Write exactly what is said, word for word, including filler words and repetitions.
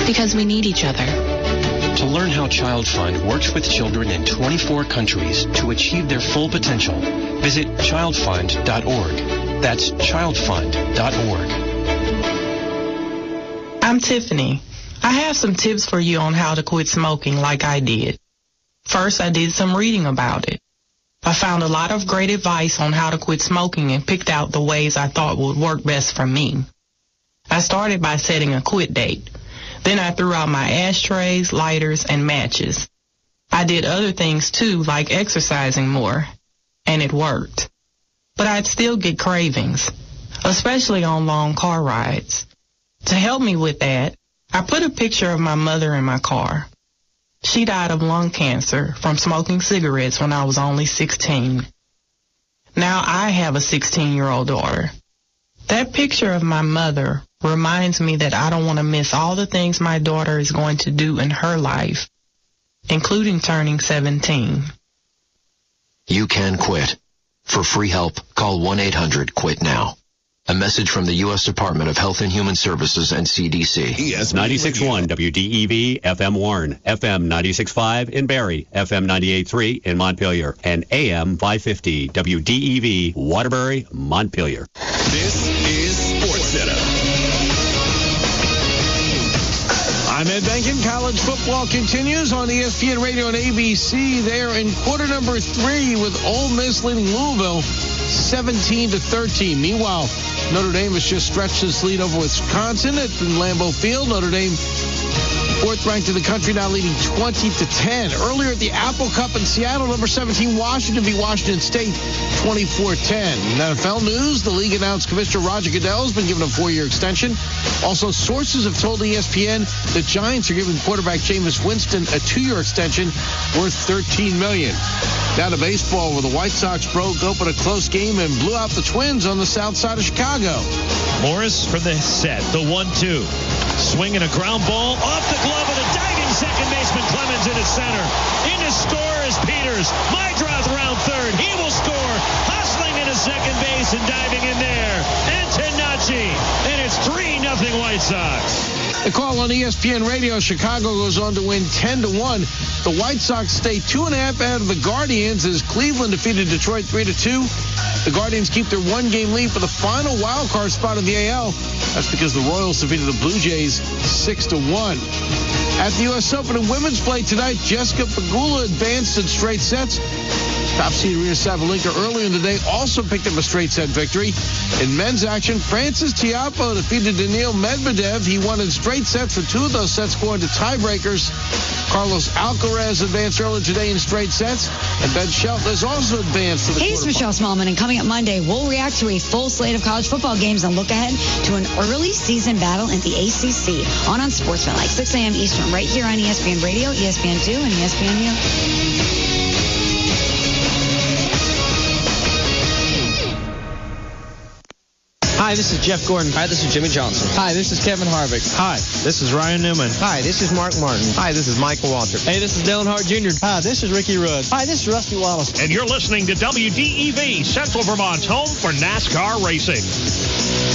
Because we need each other. To learn how Child Fund works with children in twenty-four countries to achieve their full potential, visit child fund dot org. That's child fund dot org. I'm Tiffany. I have some tips for you on how to quit smoking like I did. First, I did some reading about it. I found a lot of great advice on how to quit smoking and picked out the ways I thought would work best for me. I started by setting a quit date. Then I threw out my ashtrays, lighters, and matches. I did other things too, like exercising more, and it worked. But I'd still get cravings, especially on long car rides. To help me with that, I put a picture of my mother in my car. She died of lung cancer from smoking cigarettes when I was only sixteen. Now I have a sixteen-year-old daughter. That picture of my mother reminds me that I don't want to miss all the things my daughter is going to do in her life, including turning seventeen. You can quit. For free help, call one eight hundred quit now. A message from the U S Department of Health and Human Services and C D C. ninety-six point one W D E V, F M Warren, F M ninety-six point five in Barrie, F M ninety-eight point three in Montpelier, and A M five fifty W D E V, Waterbury, Montpelier. This is SportsCenter. I'm Ed Benkin. College football continues on E S P N Radio and A B C. They're in quarter number three with Ole Miss leading Louisville seventeen to thirteen. Meanwhile, Notre Dame has just stretched its lead over Wisconsin at Lambeau Field. Notre Dame, fourth ranked in the country, now leading twenty to ten. Earlier at the Apple Cup in Seattle, number seventeen Washington beat Washington State twenty-four ten. In N F L news, the league announced Commissioner Roger Goodell has been given a four-year extension. Also, sources have told E S P N the Giants are giving quarterback Jameis Winston a two-year extension worth thirteen million dollars. Down to baseball, where the White Sox broke open a close game and blew out the Twins on the south side of Chicago. Morris from the set, the one two. Swinging a ground ball off the glove of the diving second baseman Clemens into center. In to score is Peters. Mydroth around third. He will score. Hustling into second base and diving in there. Antonacci. And it's three nothing White Sox. The call on E S P N Radio, Chicago goes on to win ten to one. The White Sox stay two and a half out of the Guardians as Cleveland defeated Detroit three to two. The Guardians keep their one-game lead for the final wild card spot in the A L. That's because the Royals defeated the Blue Jays six to one. At the U S Open in women's play tonight, Jessica Pegula advanced in straight sets. Top seed Rita Sabalenka earlier in the day also picked up a straight set victory. In men's action, Francis Tiafoe defeated Daniil Medvedev. He won in straight sets for two of those sets going to tiebreakers. Carlos Alcaraz advanced earlier today in straight sets. And Ben Shelton has also advanced to the Hey, it's Michelle Smallman, and coming up Monday, we'll react to a full slate of college football games and look ahead to an early season battle in the A C C on on Sportsmanlike, six a.m. Eastern, right here on E S P N Radio, E S P N two, and E S P N U. Hi, this is Jeff Gordon. Hi, this is Jimmy Johnson. Hi, this is Kevin Harvick. Hi, this is Ryan Newman. Hi, this is Mark Martin. Hi, this is Michael Waltrip. Hey, this is Dillon Hart Junior Hi, this is Ricky Rudd. Hi, this is Rusty Wallace. And you're listening to W D E V, Central Vermont's home for NASCAR racing.